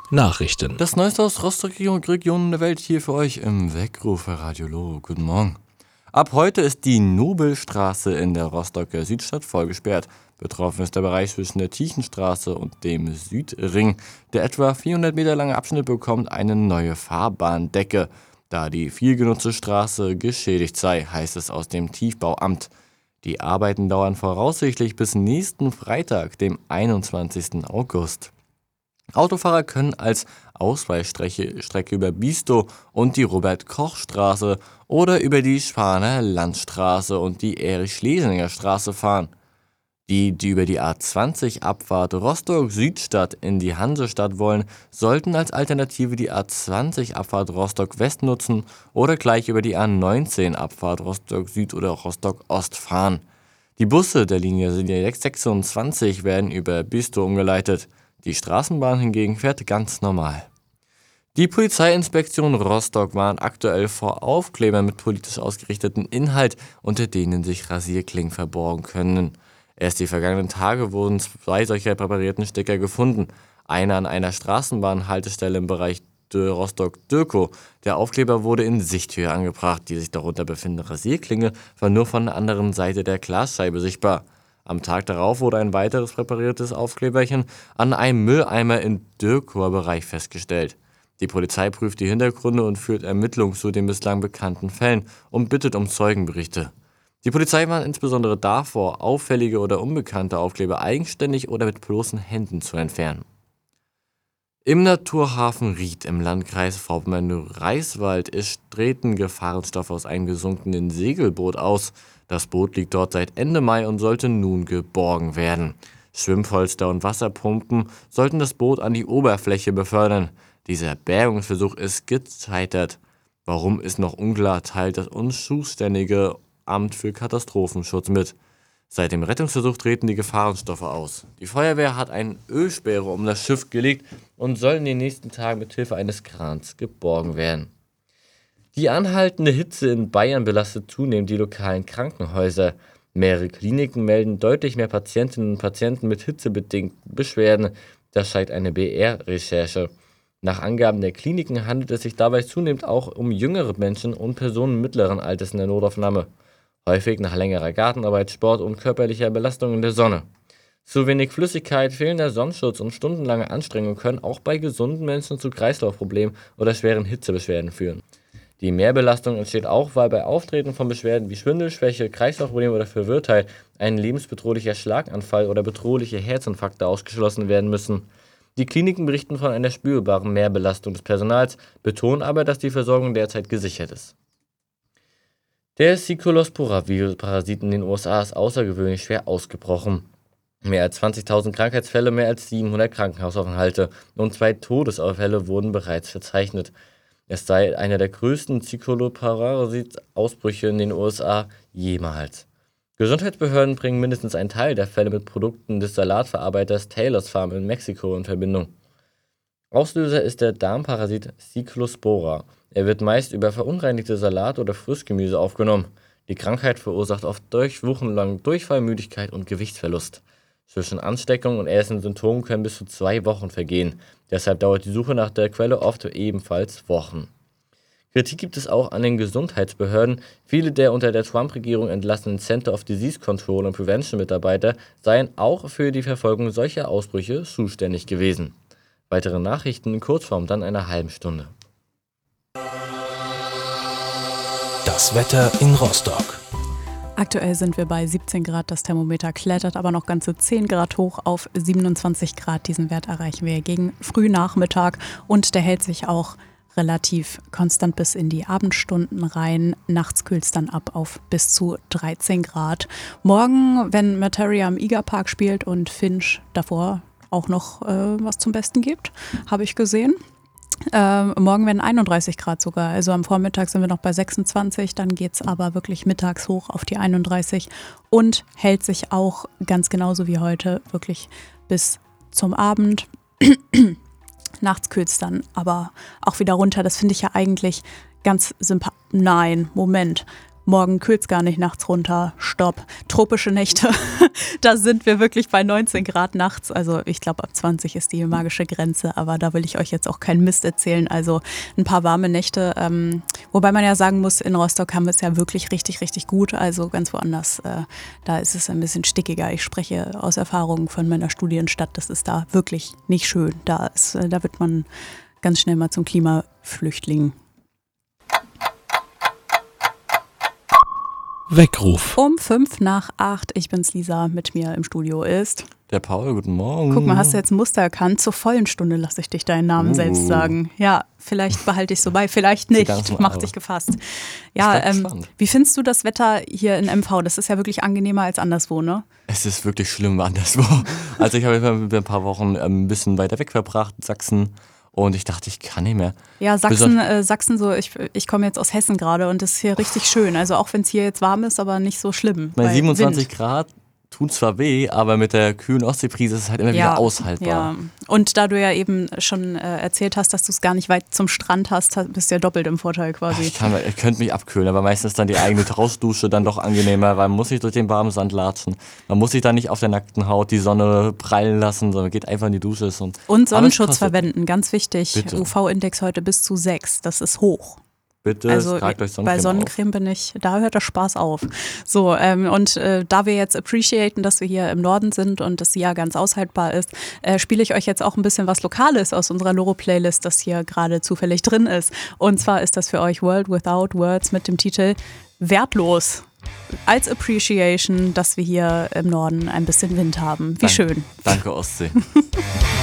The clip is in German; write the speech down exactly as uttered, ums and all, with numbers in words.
Nachrichten. Das Neueste aus Rostock-Region der Welt hier für euch im Weckruf bei Radio Loro. Guten Morgen. Ab heute ist die Nobelstraße in der Rostocker Südstadt voll gesperrt. Betroffen ist der Bereich zwischen der Tiechenstraße und dem Südring. Der etwa vierhundert Meter lange Abschnitt bekommt eine neue Fahrbahndecke, da die viel genutzte Straße geschädigt sei, heißt es aus dem Tiefbauamt. Die Arbeiten dauern voraussichtlich bis nächsten Freitag, dem einundzwanzigsten August. Autofahrer können als Ausweichstrecke Strecke über Biestow und die Robert-Koch-Straße oder über die Spaner Landstraße und die Erich-Schlesinger Straße fahren. Die, die über die A zwanzig Abfahrt Rostock-Südstadt in die Hansestadt wollen, sollten als Alternative die A zwanzig Abfahrt Rostock-West nutzen oder gleich über die A neunzehn Abfahrt Rostock-Süd oder Rostock-Ost fahren. Die Busse der Linie sechsundzwanzig werden über Biestow umgeleitet. Die Straßenbahn hingegen fährt ganz normal. Die Polizeiinspektion Rostock warnt aktuell vor Aufklebern mit politisch ausgerichteten Inhalt, unter denen sich Rasierklingen verborgen können. Erst die vergangenen Tage wurden zwei solcher präparierten Sticker gefunden. Einer an einer Straßenbahnhaltestelle im Bereich Rostock-Dürkow. Der Aufkleber wurde in Sichthöhe angebracht. Die sich darunter befindende Rasierklinge war nur von der anderen Seite der Glasscheibe sichtbar. Am Tag darauf wurde ein weiteres präpariertes Aufkleberchen an einem Mülleimer im Dürkower Bereich festgestellt. Die Polizei prüft die Hintergründe und führt Ermittlungen zu den bislang bekannten Fällen und bittet um Zeugenberichte. Die Polizei warnt insbesondere davor, auffällige oder unbekannte Aufkleber eigenständig oder mit bloßen Händen zu entfernen. Im Naturhafen Ried im Landkreis Vorpommern-Greifswald treten Gefahrenstoffe aus einem gesunkenen Segelboot aus. Das Boot liegt dort seit Ende Mai und sollte nun geborgen werden. Schwimmpolster und Wasserpumpen sollten das Boot an die Oberfläche befördern. Dieser Bergungsversuch ist gescheitert. Warum ist noch unklar, teilt das zuständige Amt für Katastrophenschutz mit. Seit dem Rettungsversuch treten die Gefahrenstoffe aus. Die Feuerwehr hat eine Ölsperre um das Schiff gelegt und soll in den nächsten Tagen mit Hilfe eines Krans geborgen werden. Die anhaltende Hitze in Bayern belastet zunehmend die lokalen Krankenhäuser. Mehrere Kliniken melden deutlich mehr Patientinnen und Patienten mit hitzebedingten Beschwerden. Das zeigt eine B R-Recherche. Nach Angaben der Kliniken handelt es sich dabei zunehmend auch um jüngere Menschen und Personen mittleren Alters in der Notaufnahme. Häufig nach längerer Gartenarbeit, Sport und körperlicher Belastung in der Sonne. Zu wenig Flüssigkeit, fehlender Sonnenschutz und stundenlange Anstrengung können auch bei gesunden Menschen zu Kreislaufproblemen oder schweren Hitzebeschwerden führen. Die Mehrbelastung entsteht auch, weil bei Auftreten von Beschwerden wie Schwindel, Schwäche, Kreislaufprobleme oder Verwirrtheit ein lebensbedrohlicher Schlaganfall oder bedrohliche Herzinfarkte ausgeschlossen werden müssen. Die Kliniken berichten von einer spürbaren Mehrbelastung des Personals, betonen aber, dass die Versorgung derzeit gesichert ist. Der Cephalospora-Virus-Parasit in den U S A ist außergewöhnlich schwer ausgebrochen. Mehr als zwanzigtausend Krankheitsfälle, mehr als siebenhundert Krankenhausaufenthalte und zwei Todesfälle wurden bereits verzeichnet. Es sei einer der größten Cephalospora-Ausbrüche in den U S A jemals. Gesundheitsbehörden bringen mindestens einen Teil der Fälle mit Produkten des Salatverarbeiters Taylor's Farm in Mexiko in Verbindung. Auslöser ist der Darmparasit Cephalospora. Er wird meist über verunreinigte Salat- oder Frischgemüse aufgenommen. Die Krankheit verursacht oft durch wochenlang Durchfall, Müdigkeit und Gewichtsverlust. Zwischen Ansteckung und ersten Symptomen können bis zu zwei Wochen vergehen. Deshalb dauert die Suche nach der Quelle oft ebenfalls Wochen. Kritik gibt es auch an den Gesundheitsbehörden. Viele der unter der Trump-Regierung entlassenen Center of Disease Control and Prevention Mitarbeiter seien auch für die Verfolgung solcher Ausbrüche zuständig gewesen. Weitere Nachrichten in Kurzform dann einer halben Stunde. Das Wetter in Rostock. Aktuell sind wir bei siebzehn Grad, das Thermometer klettert aber noch ganze zehn Grad hoch auf siebenundzwanzig Grad. Diesen Wert erreichen wir gegen Frühnachmittag und der hält sich auch relativ konstant bis in die Abendstunden rein. Nachts kühlt es dann ab auf bis zu dreizehn Grad. Morgen, wenn Materia im Igerpark spielt und Finch davor auch noch äh, was zum Besten gibt, habe ich gesehen. Ähm, morgen werden einunddreißig Grad sogar, also am Vormittag sind wir noch bei sechsundzwanzig, dann geht es aber wirklich mittags hoch auf die einunddreißig und hält sich auch ganz genauso wie heute wirklich bis zum Abend. Nachts kühlt es dann aber auch wieder runter, das finde ich ja eigentlich ganz sympathisch. Nein, Moment. morgen kühlt's gar nicht nachts runter, stopp. Tropische Nächte, da sind wir wirklich bei neunzehn Grad nachts. Also ich glaube, ab zwanzig ist die magische Grenze, aber da will ich euch jetzt auch keinen Mist erzählen. Also ein paar warme Nächte, ähm, wobei man ja sagen muss, in Rostock haben wir es ja wirklich richtig, richtig gut. Also ganz woanders, äh, da ist es ein bisschen stickiger. Ich spreche aus Erfahrung von meiner Studienstadt, das ist da wirklich nicht schön. Da, ist, äh, da wird man ganz schnell mal zum Klimaflüchtling. Weckruf. Um fünf nach acht, ich bin's Lisa, mit mir im Studio ist... Der Paul, guten Morgen. Guck mal, hast du jetzt ein Muster erkannt? Zur vollen Stunde lasse ich dich deinen Namen Uh. selbst sagen. Ja, vielleicht behalte ich so bei, vielleicht nicht. Mach dich gefasst. Ja, ähm, wie findest du das Wetter hier in M V? Das ist ja wirklich angenehmer als anderswo, ne? Es ist wirklich schlimm anderswo. Also ich habe ein paar Wochen ein bisschen weiter weg verbracht, Sachsen. Und ich dachte, ich kann nicht mehr. Ja, Sachsen, äh, Sachsen so, ich, ich komme jetzt aus Hessen gerade und das ist hier richtig schön. Also auch wenn es hier jetzt warm ist, aber nicht so schlimm. Bei siebenundzwanzig Grad tut zwar weh, aber mit der kühlen Ostseebrise ist es halt immer ja, wieder aushaltbar. Ja. Und da du ja eben schon äh, erzählt hast, dass du es gar nicht weit zum Strand hast, bist du ja doppelt im Vorteil quasi. Ich, kann, ich könnte mich abkühlen, aber meistens ist dann die eigene Rausdusche dann doch angenehmer, weil man muss nicht durch den warmen Sand latschen. Man muss sich dann nicht auf der nackten Haut die Sonne prallen lassen, sondern geht einfach in die Dusche. Und, und Sonnenschutz verwenden, ganz wichtig. Bitte. U V-Index heute bis zu sechs, das ist hoch. Bitte, also tragt euch Sonnencreme bei Sonnencreme auf. bin ich, da hört der Spaß auf. So, ähm, und äh, da wir jetzt appreciaten, dass wir hier im Norden sind und das Jahr ganz aushaltbar ist, äh, spiele ich euch jetzt auch ein bisschen was Lokales aus unserer Loro-Playlist, das hier gerade zufällig drin ist. Und zwar ist das für euch World Without Words mit dem Titel Wertlos. Als Appreciation, dass wir hier im Norden ein bisschen Wind haben. Wie Danke. schön. Danke, Ostsee.